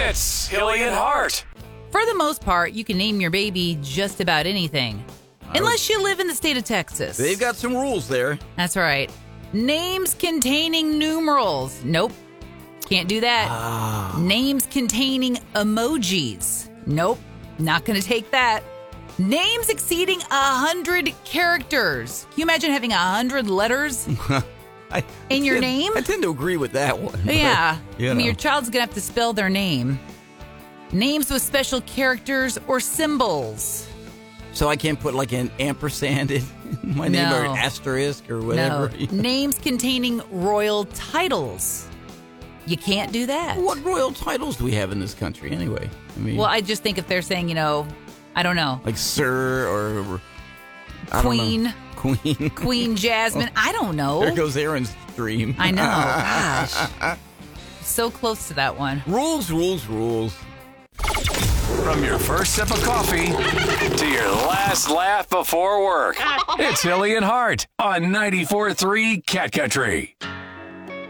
It's Hilly and Hart. For the most part, you can name your baby just about anything. Unless you live in the state of Texas. They've got some rules there. That's right. Names containing numerals. Nope. Can't do that. Names containing emojis. Nope. Not going to take that. Names exceeding 100 characters. Can you imagine having 100 letters in your name? I tend to agree with that one. Yeah. But, you I mean, know. your child's going to have to spell their name. Names with special characters or symbols. So I can't put like an ampersand in my name or an asterisk or whatever. No. Names containing royal titles. You can't do that. What royal titles do we have in this country anyway? I mean, Well, I just think if they're saying, I don't know, like Sir or I don't Queen. know. Queen. Queen Jasmine. I don't know. There goes Aaron's dream. I know. Gosh. So close to that one. Rules. From your first sip of coffee to your last laugh before work. It's Hilly and Hart on 94.3 Cat Country.